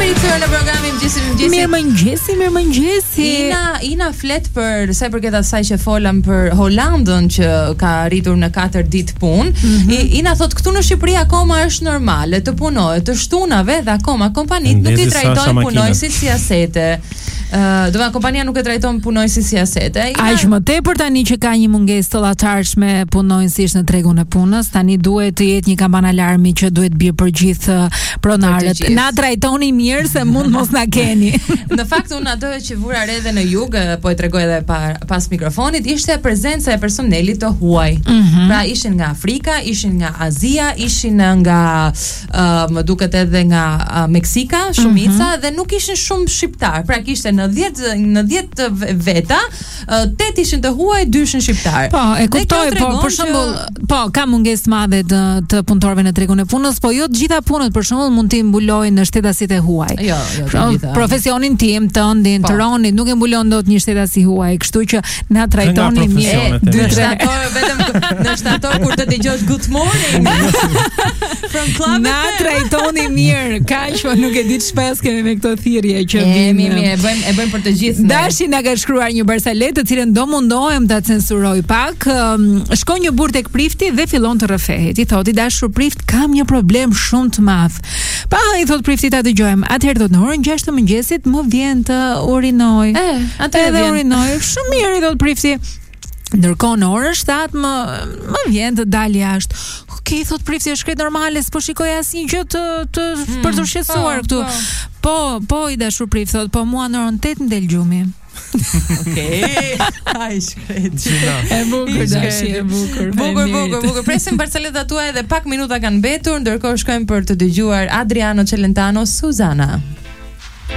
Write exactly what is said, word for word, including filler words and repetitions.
rikthyer në programin Mëngjesi Mëngjesi. Mirëmëngjesi, mirëmëngjesi. Ina Ina flet për sa i përket asaj që folëm për Holandën që ka arritur në katër ditë punë. Mm-hmm. Ina thot këtu në Shqipëri akoma është normale të punohet të shtunave dhe akoma kompanitë nuk i trajtojnë punojësit si asete. Uh, do të kompania nuk e trajton punojësit si asete. Aq më tepër tani që ka një mungesë të llaçarshme punonjësish në tregun e punës, tani duhet të jetë një kampan alarmi që duhet bie për gjithë pronarët. Na trajtoni mirë se mund mos na keni. Në fakt unë ato që vura re dhe në jug, po e tregoj edhe pa, pas mikrofonit, ishte prezenca e personelit të huaj. Mm-hmm. Pra ishin nga Afrika, ishin nga Azia, ishin nga uh, më duket edhe nga uh, Meksika, shumica, mm-hmm. dhe nuk ishin shumë shqiptar. Pra kishte në dhjetë në dhjetë veta, tetë ishin të huaj, dy ishin shqiptar. Po, e kuptoj, po për shembull, që... po ka mungesë madhe të, të punëtorëve në tregun e punës, po jo të gjitha punët për shembull mund të mbulojnë në shtetasit e huaj. Jo, jo të gjitha. Profesionin tim, tëndin, po. Të Ronit nuk e mbulon dot një shtetas i huaj, kështu që na trajtoni mirë. Në shtator vetëm në shtator kur të dëgjosh good morning. From club. Na trajtoni mirë, kaq po nuk e di ç'pas kemi me këto thirrje që vijnë. Mi, mi, e bëjmë e bëjmë për të gjithë. Dashi na ka shkruar një barsalet, të cilën do mundohem ta censuroj pak. Um, shkon një burr tek prifti dhe fillon të rrëfehet. I thotë: "I dashur prift, kam një problem shumë të madh." Pa, i thot prifti, ta dëgjojmë. Atëherë thot: "Në orën gjashtë të mëngjesit më vjen të urinoj." E, atëherë edhe urinoj. Shumë mirë, i thot prifti. Ndërkohë në orën shtatë më më vjen të dal jashtë. Okej, thot prifti, është krejt normale, s'po shikoj asnjë gjë të të mm, për të shqetësuar këtu. Po, po, i dashur prift, thot, po mua në orën tetë ndel gjumi. Okej. Ai shkret. E bukur dashi, e bukur. Bukur, bukur, bukur. Presim barsaleta tuaja edhe pak minuta kanë mbetur, ndërkohë shkojmë për të dëgjuar Adriano Celentano, Susana.